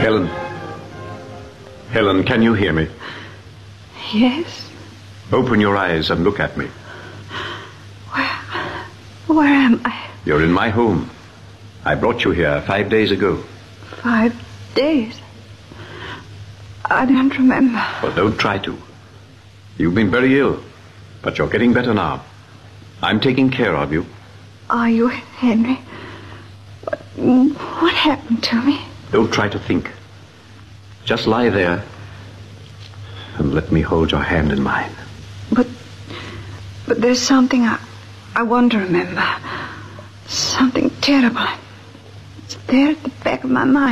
Helen. Helen, can you hear me? Yes? Open your eyes and look at me. Where am I? You're in my home. I brought you here 5 days ago. 5 days? I don't remember. Well, don't try to. You've been very ill, but you're getting better now. I'm taking care of you. Are you Henry? What happened to me? Don't try to think. Just lie there and let me hold your hand in mine. But there's something I want to remember. Something terrible. It's there at the back of my mind.